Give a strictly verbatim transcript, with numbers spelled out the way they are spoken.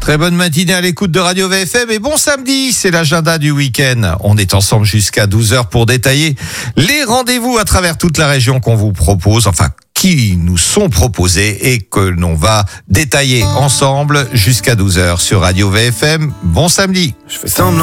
Très bonne matinée à l'écoute de Radio V F M et bon samedi, c'est l'agenda du week-end. On est ensemble jusqu'à douze heures pour détailler les rendez-vous à travers toute la région qu'on vous propose, enfin qui nous sont proposés et que l'on va détailler ensemble jusqu'à douze heures sur Radio V F M. Bon samedi. Je fais semblant